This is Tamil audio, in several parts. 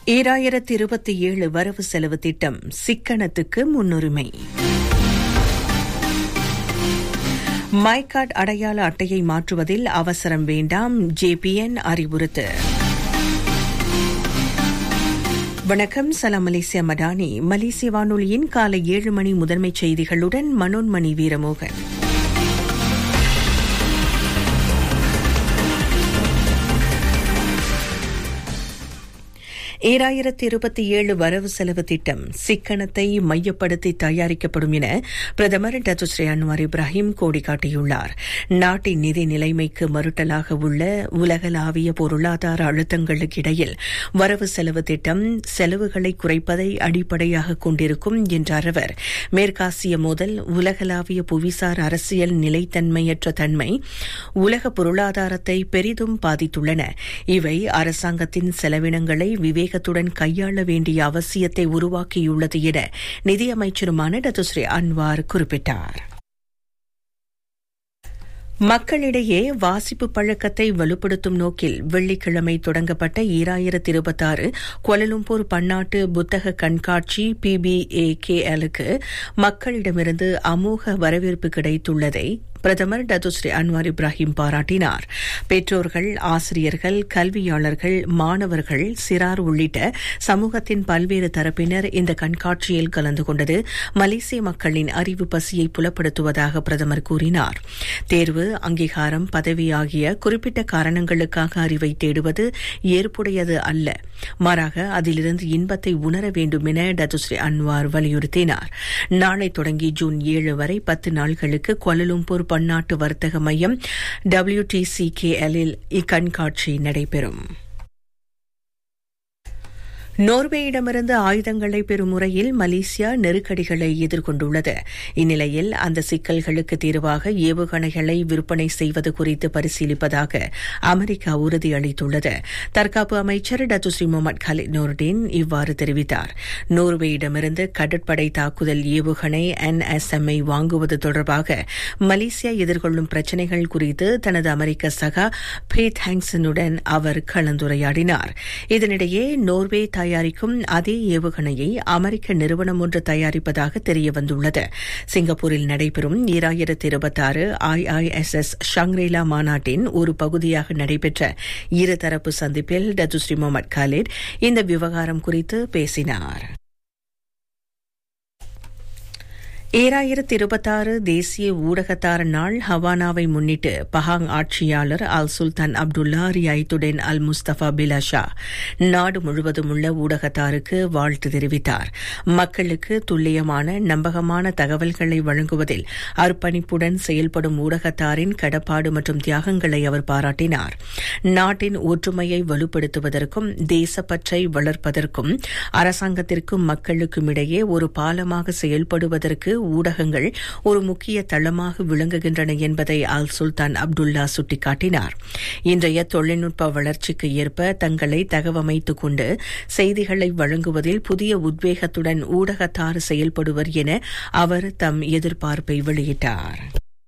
2027 வரவு செலவு திட்டம் சிக்கனத்துக்கு முன்னுரிமை. மைகார்ட் அடையாள அட்டையை மாற்றுவதில் அவசரம் வேண்டாம், JPN அறிவுறுத்து. வணக்கம், சலாம் மலேசியா மடானி. மலேசிய வானொலியின் காலை 7 மணி முதன்மைச் செய்திகளுடன் மனோன்மணி வீரமோகன். 2027 வரவு செலவு திட்டம் சிக்கனத்தை மையப்படுத்தி தயாரிக்கப்படும் என பிரதமர் டத்து ஸ்ரீ அன்வார் இப்ராஹிம் கோடி காட்டியுள்ளார். நாட்டின் நிதி நிலைமைக்கு மறுட்டலாக உள்ள உலகளாவிய பொருளாதார அழுத்தங்களுக்கு இடையில் வரவு செலவு திட்டம் செலவுகளை குறைப்பதை அடிப்படையாக கொண்டிருக்கும் என்றார் அவர். மேற்காசிய மோதல், உலகளாவிய புவிசார் அரசியல் நிலைத்தன்மையற்ற தன்மை உலக பொருளாதாரத்தை பெரிதும் பாதித்துள்ளன. இவை அரசாங்கத்தின் செலவினங்களை விவேகத்துடன் கையாள வேண்டிய அவசியத்தை உருவாக்கியுள்ளது என நிதியமைச்சருமான டத்து ஸ்ரீ அன்வார் குறிப்பிட்டார். மக்களிடையே வாசிப்பு பழக்கத்தை வலுப்படுத்தும் நோக்கில் வெள்ளிக்கிழமை தொடங்கப்பட்ட 2026 கோலாலம்பூர் பன்னாட்டு புத்தக கண்காட்சி PBAKL-க்கு மக்களிடமிருந்து அமோக வரவேற்பு கிடைத்துள்ளதை பிரதமர் டத்து ஸ்ரீ அன்வார் இப்ராஹிம் பாராட்டினார். பெற்றோர்கள், ஆசிரியர்கள், கல்வியாளர்கள், மாணவர்கள், சிறார் உள்ளிட்ட சமூகத்தின் பல்வேறு தரப்பினர் இந்த கண்காட்சியில் கலந்து கொண்டது மலேசிய மக்களின் அறிவு பசியை புலப்படுத்துவதாக பிரதமர் கூறினார். தேர்வு, அங்கீகாரம், பதவி ஆகிய குறிப்பிட்ட காரணங்களுக்காக அறிவை தேடுவது ஏற்புடையது அல்ல, மாறாக அதிலிருந்து இன்பத்தை உணர வேண்டும் என டத்து ஸ்ரீ அன்வார் வலியுறுத்தினார். நாளை தொடங்கி ஜூன் 7 வரை 10 நாட்களுக்கு கோலாலம்பூர் பன்னாட்டு வர்த்தக மையம் WTCKL-இல் இக்கண்காட்சி நடைபெறும். நோர்வேயிடமிருந்து ஆயுதங்களை பெறும் முறையில் மலேசியா நெருக்கடிகளை எதிர்கொண்டுள்ளது. இந்நிலையில் அந்த சிக்கல்களுக்கு தீர்வாக ஏவுகணைகளை விற்பனை செய்வது குறித்து பரிசீலிப்பதாக அமெரிக்கா உறுதியளித்துள்ளது. தற்காப்பு அமைச்சர் Datuk Sri Mohammed Khalid Noordin இவ்வாறு தெரிவித்தார். நோர்வேயிடமிருந்து கடற்படை தாக்குதல் ஏவுகணை NSM-ஐ வாங்குவது தொடர்பாக மலேசியா எதிர்கொள்ளும் பிரச்சினைகள் குறித்து தனது அமெரிக்க சகா பீட் ஹாங்சனுடன் அவர் கலந்துரையாடினார். இதனிடையே நோர்வே தயாரிக்கும் அதே ஏவுகணையை அமெரிக்க நிறுவனம் ஒன்று தயாரிப்பதாக தெரியவந்துள்ளது. சிங்கப்பூரில் நடைபெறும் 2026 IISS ஷாங்க்ரீலா மாநாட்டின் ஒரு பகுதியாக நடைபெற்ற இருதரப்பு சந்திப்பில் டத்து ஸ்ரீ முகமது காலித் இந்த விவகாரம் குறித்து பேசினார். 2026 தேசிய ஊடகத்தார் நாள் ஹவானாவை முன்னிட்டு பஹாங் ஆட்சியாளர் அல் சுல்தான் அப்துல்லா ரியாய்துடன் அல் முஸ்தபா பிலாஷா நாடு முழுவதும் உள்ள ஊடகத்தாருக்கு வாழ்த்து தெரிவித்தார். மக்களுக்கு துல்லியமான, நம்பகமான தகவல்களை வழங்குவதில் அர்ப்பணிப்புடன் செயல்படும் ஊடகத்தாரின் கடப்பாடு மற்றும் தியாகங்களை அவர் பாராட்டினார். நாட்டின் ஒற்றுமையை வலுப்படுத்துவதற்கும் தேசப்பற்றை வளர்ப்பதற்கும் அரசாங்கத்திற்கும் மக்களுக்கும் இடையே ஒரு பாலமாக செயல்படுவதற்கு ஊடகங்கள் ஒரு முக்கிய தளமாக விளங்குகின்றன என்பதை அல் சுல்தான் அப்துல்லா சுட்டிக்காட்டினார். இன்றைய தொழில்நுட்ப வளர்ச்சிக்கு ஏற்ப தங்களை தகவமைத்துக் கொண்டு செய்திகளை வழங்குவதில் புதிய உத்வேகத்துடன் ஊடகத்தார் செயல்படுவர் என அவர் தம் எதிர்பார்ப்பை வெளியிட்டார்.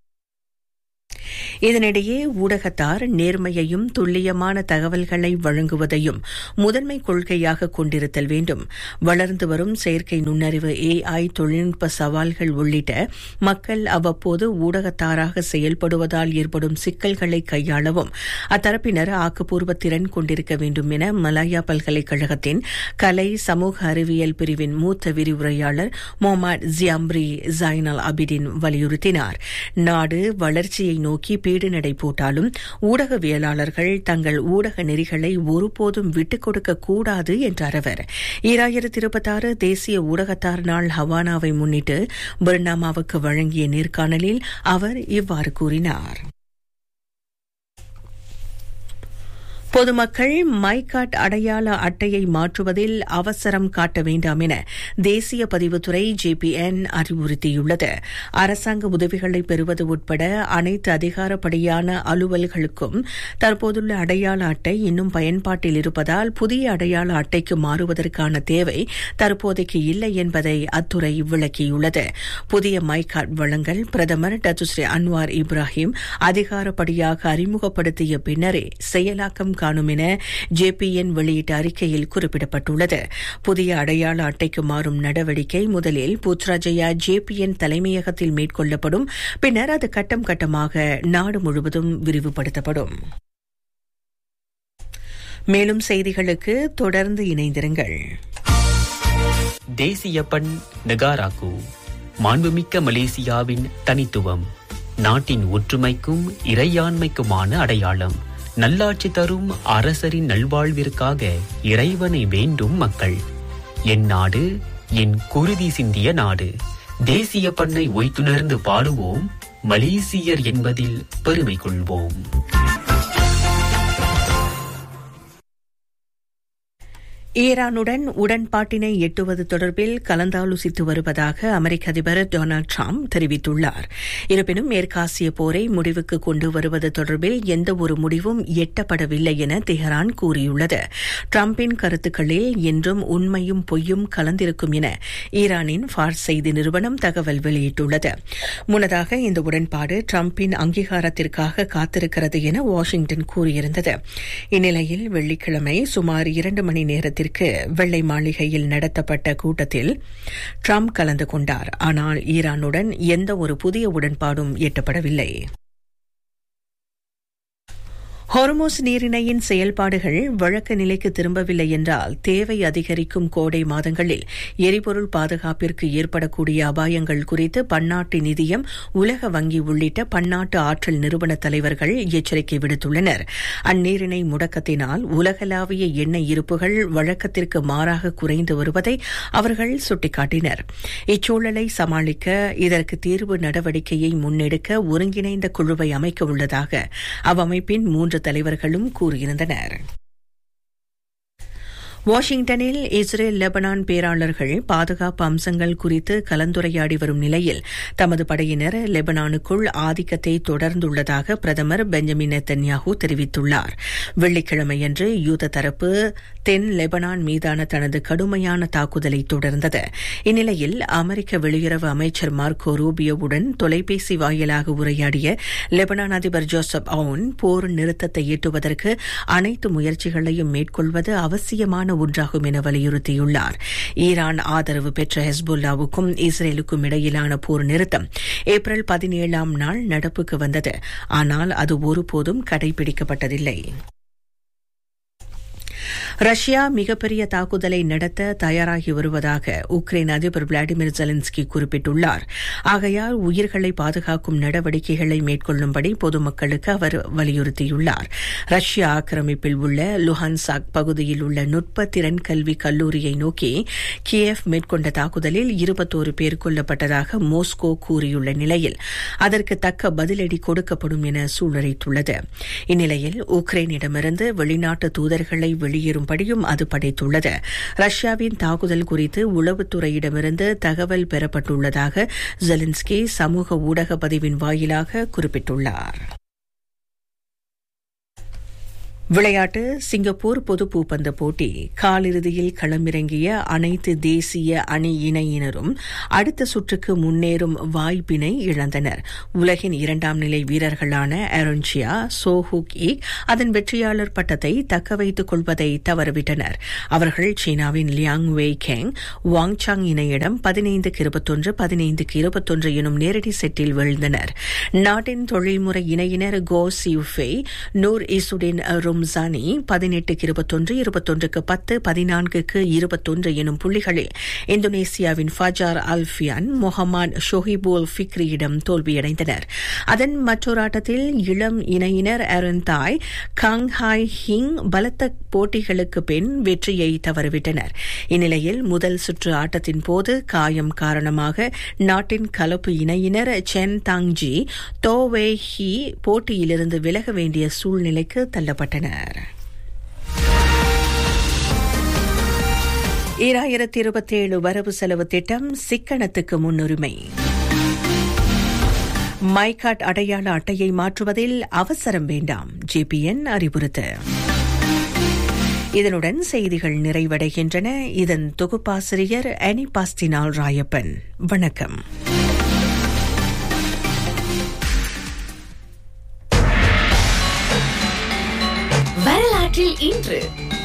இதனிடையே ஊடகத்தார் நேர்மையையும் துல்லியமான தகவல்களை வழங்குவதையும் முதன்மை கொள்கையாக கொண்டிருத்தல் வேண்டும். வளர்ந்து வரும் செயற்கை நுண்ணறிவு AI தொழில்நுட்ப சவால்கள் உள்ளிட்ட மக்கள் அவ்வப்போது ஊடகத்தாராக செயல்படுவதால் ஏற்படும் சிக்கல்களை கையாளவும் அத்தரப்பினர் ஆக்கப்பூர்வ திறன் கொண்டிருக்க வேண்டும் என மலாயா பல்கலைக்கழகத்தின் கலை சமூக அறிவியல் பிரிவின் மூத்த விரிவுரையாளர் முகமது ஜியாம்ரி ஜைனல் அபிடின் வலியுறுத்தினார். நாடு வளர்ச்சியை நோக்கி பீடு நடை போட்டாலும் ஊடகவியலாளர்கள் தங்கள் ஊடக நெறிகளை ஒருபோதும் விட்டுக் கொடுக்க கூடாது என்றார் அவர். 2026 தேசிய ஊடகத்தார் நாள் ஹவானாவை முன்னிட்டு பர்னாமாவுக்கு வழங்கிய நேர்காணலில் அவர் இவ்வாறு கூறினார். பொதுமக்கள் மைகார்ட் அடையாள அட்டையை மாற்றுவதில் அவசரம் காட்ட வேண்டாம் என தேசிய பதிவுத்துறை JPN அறிவுறுத்தியுள்ளது. அரசாங்க உதவிகளை பெறுவது உட்பட அனைத்து அதிகாரப்படியான அலுவல்களுக்கும் தற்போதுள்ள அடையாள அட்டை இன்னும் பயன்பாட்டில் இருப்பதால் புதிய அடையாள அட்டைக்கு மாறுவதற்கான தேவை தற்போதைக்கு இல்லை என்பதை அத்துறை விளக்கியுள்ளது. புதிய மைகார்ட் வழங்கல் பிரதமர் டத்து ஸ்ரீ அன்வார் இப்ராஹிம் அதிகாரப்படியாக அறிமுகப்படுத்திய பின்னரே செயலாக்கம் காணும் என JPN வெளியிட்ட அறிக்கையில் குறிப்பிடப்பட்டுள்ளது. புதிய அடையாள அட்டைக்கு மாறும் நடவடிக்கை முதலில் புத்ராஜயா JPN தலைமையகத்தில் மேற்கொள்ளப்படும். பின்னர் அது கட்டம் கட்டமாக நாடு முழுவதும் விரிவுபடுத்தப்படும். மேலும் செய்திகளுக்கு தொடர்ந்து இணைந்திருங்கள். தேசிய பண் நெகாராக்கு, மாண்புமிக்க மலேசியாவின் தனித்துவம், நாட்டின் ஒற்றுமைக்கும் இறையாண்மைக்குமான அடையாளம். நல்லாட்சி தரும் அரசரின் நல்வாழ்விற்காக இறைவனை வேண்டும் மக்கள். என் நாடு என் குருதி சிந்திய நாடு. தேசிய பண்ணை ஒய்த்துணர்ந்து பாடுவோம், மலேசியர் என்பதில் பெருமை கொள்வோம். ஈரானுடன் உடன்பாட்டினை எட்டுவது தொடர்பில் கலந்தாலோசித்து வருவதாக அமெரிக்க அதிபர் டொனால்டு டிரம்ப் தெரிவித்துள்ளார். இருப்பினும் மேற்காசிய போரை முடிவுக்கு கொண்டு வருவது தொடர்பில் எந்தவொரு முடிவும் எட்டப்படவில்லை என தெஹரான் கூறியுள்ளது. டிரம்பின் கருத்துக்களில் என்றும் உண்மையும் பொய்யும் கலந்திருக்கும் என ஈரானின் ஃபார்ஸ் செய்தி நிறுவனம் தகவல் வெளியிட்டுள்ளது. முன்னதாக இந்த உடன்பாடு டிரம்பின் அங்கீகாரத்திற்காக காத்திருக்கிறது என வாஷிங்டன் கூறியிருந்தது. இந்நிலையில் வெள்ளிக்கிழமை சுமார் 2 மணி நேரத்தில் வெள்ளை மாளிகையில் நடத்தப்பட்ட கூட்டத்தில் ட்ரம்ப் கலந்து கொண்டார். ஆனால் ஈரானுடன் எந்த ஒரு புதிய உடன்பாடும் எட்டப்படவில்லை. ஹோர்முஸ் நீரிணையின் செயல்பாடுகள் வழக்க நிலைக்கு திரும்பவில்லை என்றால் தேவை அதிகரிக்கும் கோடை மாதங்களில் எரிபொருள் பாதுகாப்பிற்கு ஏற்படக்கூடிய அபாயங்கள் குறித்து பன்னாட்டு நிதியம், உலக வங்கி உள்ளிட்ட பன்னாட்டு ஆற்றல் நிறுவன தலைவர்கள் எச்சரிக்கை விடுத்துள்ளனர். அந்நீரிணை முடக்கத்தினால் உலகளாவிய எண்ணெய் இருப்புகள் வழக்கத்திற்கு மாறாக குறைந்து வருவதை அவர்கள் சுட்டிக்காட்டினர். இச்சூழலை சமாளிக்க இதற்கு தீர்வு நடவடிக்கையை முன்னெடுக்க ஒருங்கிணைந்த குழுவை அமைக்க உள்ளதாக அவ்வமைப்பின் 3 தலைவர்களும் கூறியிருந்தனர். வாஷிங்டனில் இஸ்ரேல் லெபனான் பேராளர்கள் பாதுகாப்பு அம்சங்கள் குறித்து கலந்துரையாடி வரும் நிலையில் தமது படையினர் லெபனானுக்குள் ஆதிக்கத்தை தொடர்ந்துள்ளதாக பிரதமர் பெஞ்சமின் நெத்தன்யாஹூ தெரிவித்துள்ளார். வெள்ளிக்கிழமையன்று யூத தரப்பு தென் லெபனான் மீதான தனது கடுமையான தாக்குதலை தொடர்ந்தது. இந்நிலையில் அமெரிக்க வெளியுறவு அமைச்சர் மார்க்கோ ரூபியோவுடன் தொலைபேசி வாயிலாக உரையாடிய லெபனான் அதிபர் ஜோசப் அவுன் போர் நிறுத்தத்தை எட்டுவதற்கு அனைத்து முயற்சிகளையும் மேற்கொள்வது அவசியமான ஒன்றாகும் என வலியுறுத்தியுள்ளார். ஈரான் ஆதரவு பெற்ற ஹெஸ்புல்லாவுக்கும் இஸ்ரேலுக்கும் இடையிலான போர் நிறுத்தம் ஏப்ரல் 17ஆம் நாள் நடப்புக்கு வந்தது. ஆனால் அது ஒருபோதும் கடைபிடிக்கப்பட்டதில்லை. ரஷ்யா மிகப்பெரிய தாக்குதலை நடத்த தயாராகி வருவதாக உக்ரைன் அதிபர் விளாடிமிர் ஜெலன்ஸ்கி குறிப்பிட்டுள்ளார். ஆகையால் உயிர்களை பாதுகாக்கும் நடவடிக்கைகளை மேற்கொள்ளும்படி பொதுமக்களுக்கு அவர் வலியுறுத்தியுள்ளார். ரஷ்ய ஆக்கிரமிப்பில் உள்ள லுஹான்ஸ்க் பகுதியில் உள்ள நுட்ப திறன் கல்வி கல்லூரியை நோக்கி கியேவ் மேற்கொண்ட தாக்குதலில் 21 பேர் கொல்லப்பட்டதாக மாஸ்கோ கூறியுள்ள நிலையில் அதற்கு தக்க பதிலடி கொடுக்கப்படும் என சூளுரைத்துள்ளது. இந்நிலையில் உக்ரைனிடமிருந்து வெளிநாட்டு தூதர்களை வெளியேறும்படியும் அது படைத்துள்ளது. ரஷ்யாவின் தாக்குதல் குறித்து உளவுத்துறையிடமிருந்து தகவல் பெறப்பட்டுள்ளதாக ஜெலன்ஸ்கி சமூக ஊடக பதிவின் வாயிலாக குறிப்பிட்டுள்ளார். விளையாட்டு. சிங்கப்பூர் பொது பூப்பந்து போட்டி காலிறுதியில் களமிறங்கிய அனைத்து தேசிய அணி இணையினரும் அடுத்த சுற்றுக்கு முன்னேறும் வாய்ப்பினை இழந்தனர். உலகின் 2ஆம் நிலை வீரர்களான ஆரோன்சியா, சோ ஹுக் ஈக் அதன் வெற்றியாளர் பட்டத்தை தக்க வைத்துக் கொள்வதை தவறவிட்டனர். அவர்கள் சீனாவின் லியாங் வெய் கெங், வாங் சாங் இணையிடம் 15-21, 15-21 எனும் நேரடி செட்டில் வீழ்ந்தனர். நாட்டின் தொழில்முறை இணையினர் கோ சியூஃபெய், நூர் இசுடின் ரம்சானி 18-21, 21-10, 14-21 எனும் புள்ளிகளில் இந்தோனேசியாவின் ஃபஜார் அல்ஃபியான், முகமது ஷோஹிபுல் ஃபிக்ரியிடம் தோல்வியடைந்தனர். அதன் மற்றொரு ஆட்டத்தில் இளம் இணையினர் ஆரன் தாய், காங் ஹாய் ஹிங் பலத்த போட்டிகளுக்கு பின் வெற்றியை தவறவிட்டனர். இந்நிலையில் முதல் சுற்று ஆட்டத்தின் போது காயம் காரணமாக நாட்டின் கலப்பு இணையினர் சென் தாங்ஜி, தோ வே ஹி போட்டியிலிருந்து விலக வேண்டிய சூழ்நிலைக்கு தள்ளப்பட்டனர். 2027 வரவு செலவு திட்டம் சிக்கனத்துக்கு முன்னுரிமை. மைகாட் அடையாள அட்டையை மாற்றுவதில் அவசரம் வேண்டாம், JPN அறிவுறுத்து. இதனுடன் செய்திகள் நிறைவடைகின்றன. இதன் தொகுப்பாசிரியர் அனி பாஸ்டினால் ராயப்பன். வணக்கம். வரலாற்றில் இன்று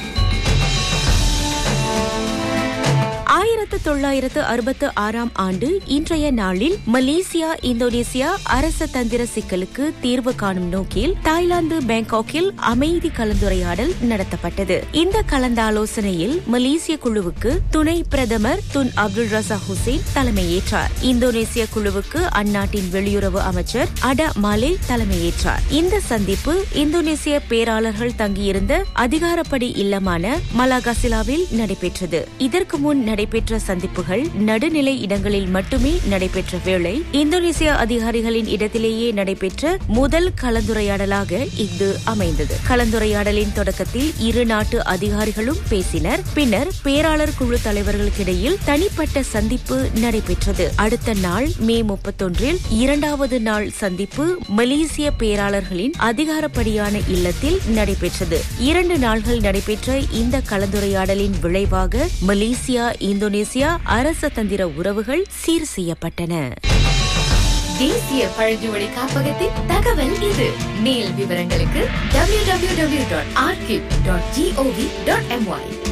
1966 ஆண்டு இன்றைய நாளில் மலேசியா இந்தோனேசியா அரச தந்திர சிக்கலுக்கு தீர்வு காணும் நோக்கில் தாய்லாந்து பேங்காக்கில் அமைதி கலந்துரையாடல் நடத்தப்பட்டது. இந்த கலந்தாலோசனையில் மலேசிய குழுவுக்கு துணை பிரதமர் துன் அப்துல் ரசாக் ஹுசேன் தலைமையேற்றார். இந்தோனேசிய குழுவுக்கு அந்நாட்டின் வெளியுறவு அமைச்சர் அடா மாலே தலைமையேற்றார். இந்த சந்திப்பு இந்தோனேசிய பேராளர்கள் தங்கியிருந்த அதிகாரப்படி இல்லமான மலாகாசிலாவில் நடைபெற்றது. இதற்கு முன் நடைபெற்ற சந்திப்புகள் நடுநிலை இடங்களில் மட்டுமே நடைபெற்ற வேளை இந்தோனேசிய அதிகாரிகளின் இடத்திலேயே நடைபெற்ற முதல் கலந்துரையாடலாக இது அமைந்தது. கலந்துரையாடலின் தொடக்கத்தில் இரு நாட்டு அதிகாரிகளும் பேசினர். பின்னர் பேராளர் குழு தலைவர்களுக்கிடையில் தனிப்பட்ட சந்திப்பு நடைபெற்றது. அடுத்த நாள் மே 31 இரண்டாவது நாள் சந்திப்பு மலேசிய பேராளர்களின் அதிகாரப்படியான இல்லத்தில் நடைபெற்றது. 2 நாள்கள் நடைபெற்ற இந்த கலந்துரையாடலின் விளைவாக மலேசியா இந்தோனேசியா அரச தந்திர உறவுகள் சீர் செய்யப்பட்டன. தேசிய பழங்குடி காப்பகத்தின் தகவல் இது. மேல் விவரங்களுக்கு www.archive.gov.my